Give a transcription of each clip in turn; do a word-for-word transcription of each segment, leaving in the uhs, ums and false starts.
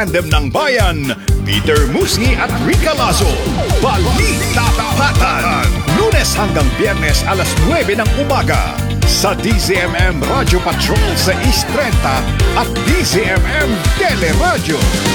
Tandem ng Bayan, Peter Musi at Rica Lazo. Balita Tapatan. Lunes hanggang Biyernes alas nuwebe ng umaga. Sa D Z M M Radio Patrol sa East thirty at D Z M M Teleradio.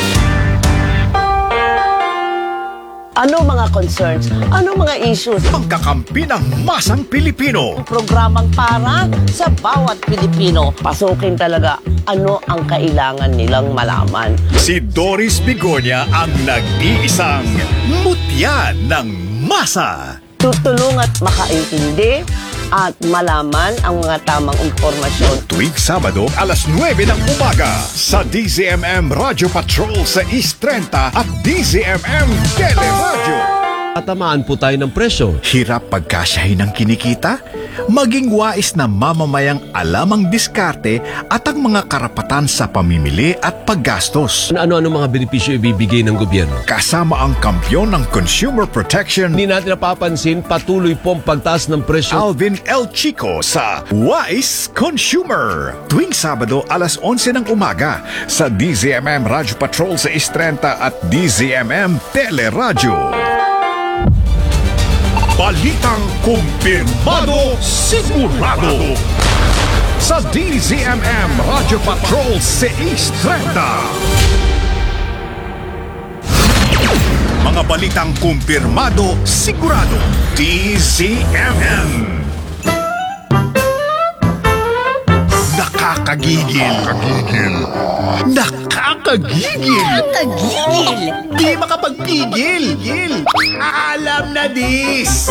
Ano mga concerns? Ano mga issues? Pagkakampi ng masang Pilipino. Programang para sa bawat Pilipino. Pasukin talaga ano ang kailangan nilang malaman. Si Doris Bigonia ang nag-iisang mutya ng masa. Tutulong at makaintindi at malaman ang mga tamang impormasyon. Tuwing Sabado, alas nuwebe ng umaga sa D Z M M Radio Patrol sa East thirty at D Z M M Teleradio. Tatamaan po tayo ng presyo. Hirap pagkasyahin ng kinikita? Maging wais na mamamayang alam ang diskarte at ang mga karapatan sa pamimili at paggastos. Ano-ano mga benepisyo ibibigay ng gobyerno? Kasama ang kampyon ng consumer protection, Hindi natin napapansin, patuloy pong pagtaas ng presyo. Alvin L. Chico sa Wise Consumer. Tuwing Sabado, alas onse ng umaga sa D Z M M Radio Patrol sa East thirty at D Z M M Teleradio. Balitang kumpirmado, sigurado. Sa D Z M M Radio Patrol sa East thirty. Mga balitang kumpirmado, sigurado. D Z M M. Nakakagigil. Nakakagigil. Nakakagigil. Nakakagigil. Di makapagpigil. Alam na dis.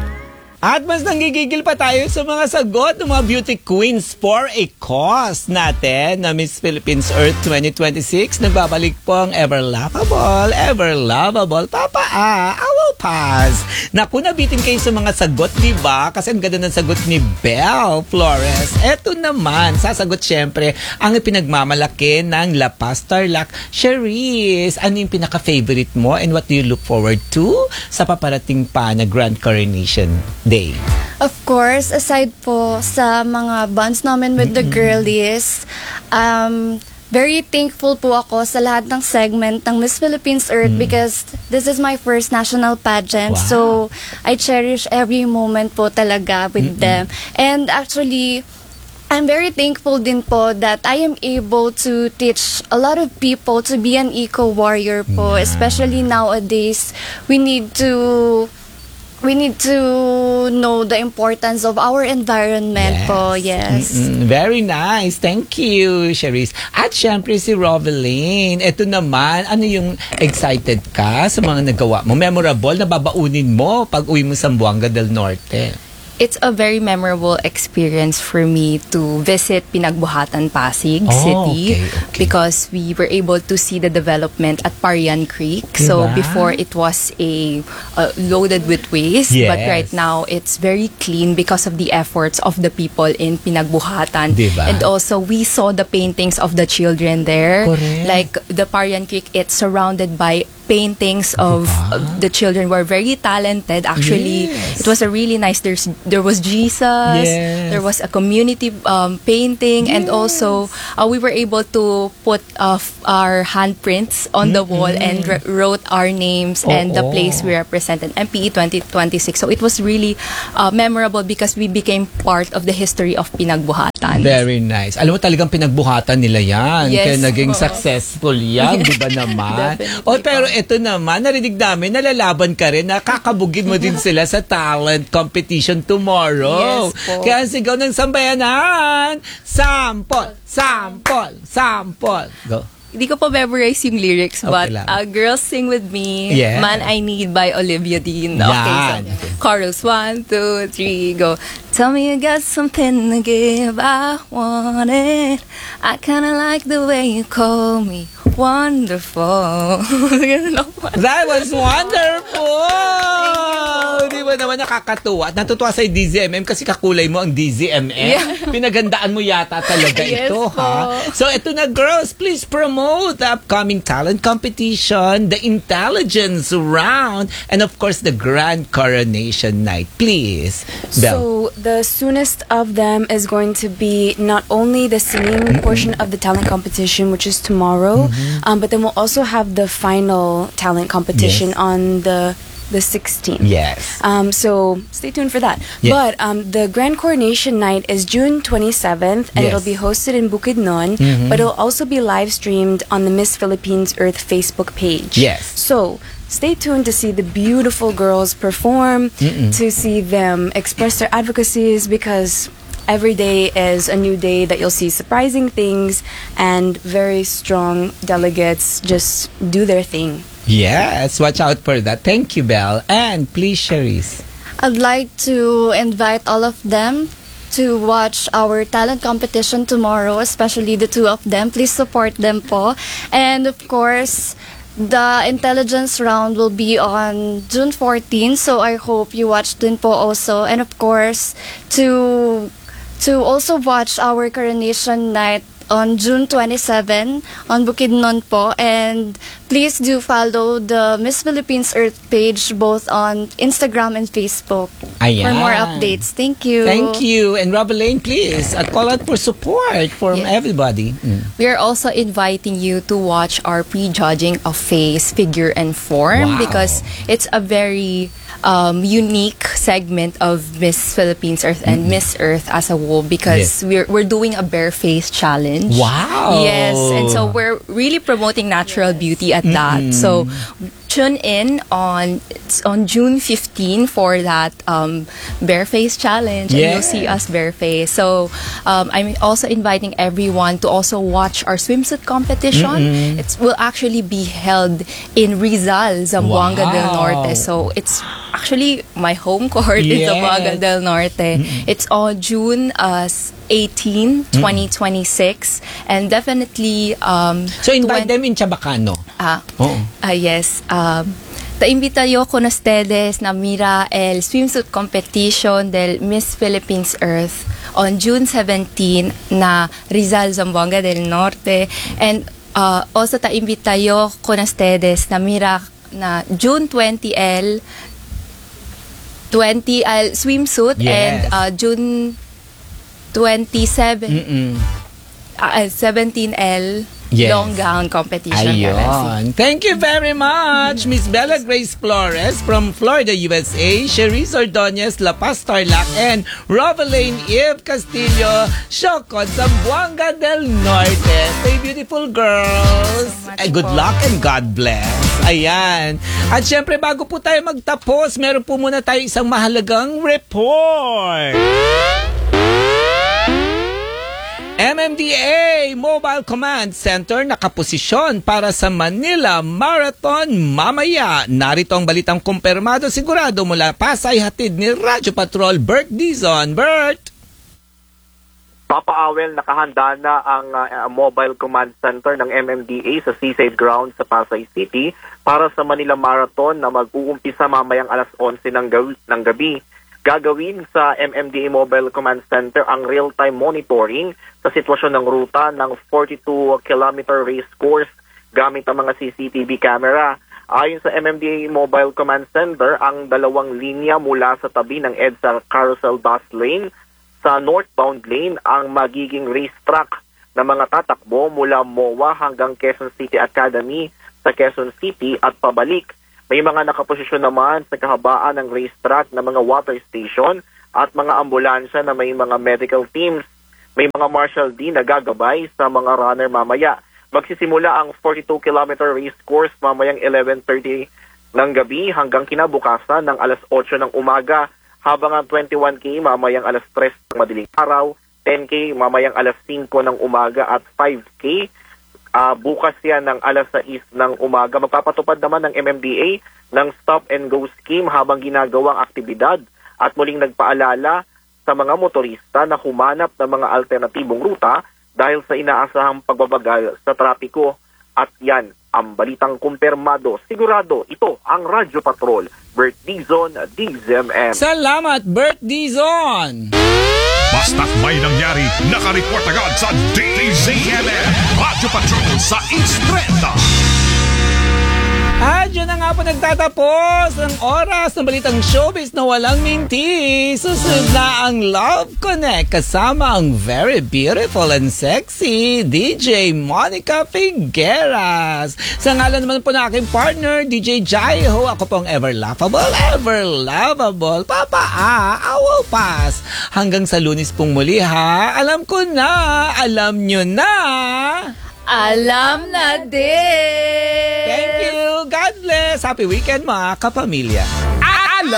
At mas nanggigigil pa tayo sa mga sagot ng mga beauty queens for a cause natin na Miss Philippines Earth twenty twenty-six. Nagbabalik po ang ever lovable, ever lovable Papa A. Awaw Paz. Naku, nabitin kayo sa mga sagot, di ba? Kasi ang ganda ng sagot ni Belle Flores. Eto naman, sasagot syempre ang pinagmamalaki ng La Paz Tarlac. Cherise, ano yung pinaka-favorite mo and what do you look forward to sa paparating pa na Grand Coronation Day? Of course, aside po sa mga bonds namin with the girlies, um, very thankful po ako sa lahat ng segment ng Miss Philippines Earth mm. because this is my first national pageant. Wow. So, I cherish every moment po talaga with Mm-mm. them. And actually, I'm very thankful din po that I am able to teach a lot of people to be an eco-warrior po. Yeah. Especially nowadays, we need to... We need to know the importance of our environment yes. po, yes. Mm-mm. Very nice. Thank you, Cherise. At syempre si Roveline. Ito naman, ano yung excited ka sa mga nagawa mo? Memorable na babaunin mo pag uwi mo sa Buanga del Norte? It's a very memorable experience for me to visit Pinagbuhatan, Pasig Oh, City okay, okay. because we were able to see the development at Parian Creek. Diba? So before it was a uh, loaded with waste, Yes. but right now it's very clean because of the efforts of the people in Pinagbuhatan. Diba? And also we saw the paintings of the children there. Correct. Like the Parian Creek, it's surrounded by paintings of, Diba? of the children were very talented. Actually, Yes. it was a really nice. There's there was Jesus. Yes. There was a community um, painting, and Yes. also uh, we were able to put uh, f- our handprints on the wall and r- wrote our names and the Oo. place we represented. M P E twenty twenty-six. So it was really uh, memorable because we became part of the history of Pinagbuhatan. Very nice. Alam mo talagang pinagbuhatan nila yan. Yes. Kaya naging Oo. successful yan, di ba naman? Definitely O pero po. ito naman, narinig namin, nalalaban ka rin, nakakabugin mo din sila sa talent competition tomorrow. Yes po. Kaya ang sigaw ng sambayanan, sample, sample, sample. Go. Hindi ko pa memorize yung lyrics, Okay but lang. uh, Girls Sing With Me, Yeah. Man I Need by Olivia Dean. Yan. Okay, so chorus, one, two, three, go. Tell me you got something to give, I want it. I kinda like the way you call me wonderful. That was wonderful! Di mo naman nakakatuwa. At natutuwa sa D Z M M kasi kakulay mo ang D Z M M. Yeah. Pinagandaan mo yata talaga Yes ito, po. ha? So, ito na, girls. Please promote the upcoming talent competition, the intelligence round, and of course, the grand coronation night. Please, Belle. So the soonest of them is going to be not only the singing portion of the talent competition, which is tomorrow, um, but then we'll also have the final talent competition Yes. on the the sixteenth. Yes. Um, so stay tuned for that. Yes. But um, the grand coronation night is June twenty-seventh, and Yes. it'll be hosted in Bukidnon. But it'll also be live streamed on the Miss Philippines Earth Facebook page. Yes. So stay tuned to see the beautiful girls perform, to see them express their advocacies, because every day is a new day that you'll see surprising things and very strong delegates just do their thing. Yes, watch out for that. Thank you, Belle. And please, Cherise. I'd like to invite all of them to watch our talent competition tomorrow, especially the two of them. Please support them po. And of course, the intelligence round will be on June fourteenth, so I hope you watch din po also. And of course, to to also watch our coronation night on June twenty-seventh on Bukidnon po. And please do follow the Miss Philippines Earth page both on Instagram and Facebook Ayan. for more updates. Thank you. Thank you. And Robelaine, please, at call out for support from Yeah. everybody. Mm. We are also inviting you to watch our pre-judging of face, figure, and form, Wow. because it's a very um, unique segment of Miss Philippines Earth and Miss Earth as a whole, because Yes. we're we're doing a bare face challenge. Wow. Yes, and so we're really promoting natural beauty at that. So tune in on it's on June fifteenth for that um, bareface challenge, and you'll Yes. see us bareface. So um, I'm also inviting everyone to also watch our swimsuit competition. It will actually be held in Rizal, Zamboanga del Wow. Norte. So it's actually my home court in Yes. Zamboanga del Norte. It's on June uh, eighteenth, twenty twenty-six, and definitely um, So invite twen- them in Chabacano. Ah, Oo. ah, yes. Um, te invitayo con ustedes na mira el swimsuit competition del Miss Philippines Earth on June seventeenth na Rizal, Zamboanga del Norte. And uh, also ta invitayo con ustedes na mira na June twentieth el twenty al swimsuit, Yes. and uh, June twenty-seventh Mm-mm. uh, seventeen el Yes. long gown competition. Ayun. Thank you very much, Miss Bella Grace Flores from Florida, U S A, Cherise Ordonez, La Paz, Tarlac, and Robelaine Eve Castillo, Shocod, Zamboanga del Norte. Stay beautiful, girls. So much Ay, good po. luck and God bless. Ayan. At syempre, bago po tayo magtapos, meron po muna tayo isang mahalagang report. M M D A Mobile Command Center nakaposisyon para sa Manila Marathon mamaya. Narito ang balitang kumpirmado sigurado mula Pasay, hatid ni Radyo Patrol Bert Dizon. Bert! Papa Awel, nakahanda na ang uh, Mobile Command Center ng M M D A sa Seaside Ground sa Pasay City para sa Manila Marathon na mag-uumpisa mamayang alas onse ng, gaw- ng gabi. Gagawin sa M M D A Mobile Command Center ang real-time monitoring sa sitwasyon ng ruta ng forty-two kilometer race course gamit ang mga C C T V camera. Ayon sa M M D A Mobile Command Center, ang dalawang linya mula sa tabi ng EDSA Carousel Bus Lane sa northbound lane ang magiging racetrack na mga tatakbo mula M O A hanggang Quezon City Academy sa Quezon City at pabalik. May mga nakaposisyon naman sa kahabaan ng racetrack na mga water station at mga ambulansya na may mga medical teams. May mga marshal din na gagabay sa mga runner mamaya. Magsisimula ang forty-two kilometer race course mamayang eleven thirty ng gabi hanggang kinabukasan ng alas otso ng umaga, habang ang twenty-one K mamayang alas tres ng madaling araw, ten K mamayang alas singko ng umaga at five K Uh, bukas yan ng alas sais ng umaga. Magpapatupad naman ng M M D A ng stop and go scheme habang ginagawang aktibidad at muling nagpaalala sa mga motorista na humanap ng mga alternatibong ruta dahil sa inaasahang pagbabagal sa trapiko. At yan ang balitang kumpirmado. Sigurado, ito ang Radyo Patrol. Bert Dizon, D Z M M. Salamat, Bert Dizon! Basta't may nangyari, nakareport agad sa D Z M M Radyo Patrol sa East trenta. At yun na nga po nagtatapos ang oras ng balitang showbiz na walang minti. Susunod na ang Love Connect kasama ang very beautiful and sexy D J Monica Figueras. Sa ngalan naman po na aking partner, D J Jaiho, ako pong ever laughable, ever lovable, Papa A, Awaw Pass. Hanggang sa Lunes pong muli ha. Alam ko na, alam nyo na. Alam na din! Thank you. God bless. Happy weekend mga kapamilya.